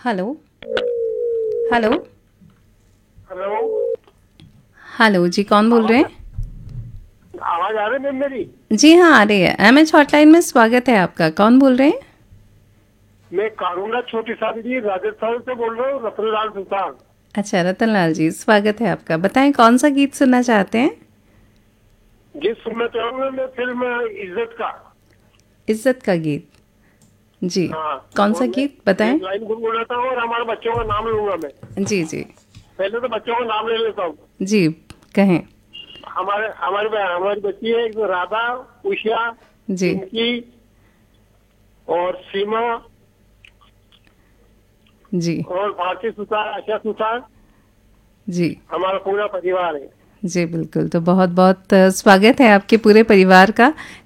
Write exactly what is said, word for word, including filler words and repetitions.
Hello. Hello. Hello. Hello जी, कौन बोल रहे आवाज हैं? आवाज आ रही है मेरी? जी हाँ, आ रही है। एम एच हॉटलाइन में स्वागत है आपका। कौन बोल रहे हैं? मैं कारूंगा छोटी सादी राजस्थान से बोल रहा हूँ, रतनलाल सुल्तान। अच्छा, रतन लाल जी, स्वागत है आपका। बताएं कौन सा गीत सुनना चाहते हैं? जिस सुनना चाहूंगा मैं फिल्म इज्जत का। इज्जत का गीत। जी। हाँ। कौन और सा मैं गीत बताएं? एक लाइन गुनगुनाता हूँ और हमारे बच्चों का नाम लूंगा मैं। जी जी। पहले तो बच्चों का नाम ले लेता हूँ। जी, कहें। हमारे हमारी हमारी बच्ची है एक राधा, उषा, जी पिंकी और सीमा जी। और भारती सुतार, आशा सुतार। जी हमारा पूरा परिवार है। जी, बिल्कुल। तो बहुत बहुत अ, स्वागत है आपके पूरे परिवार का।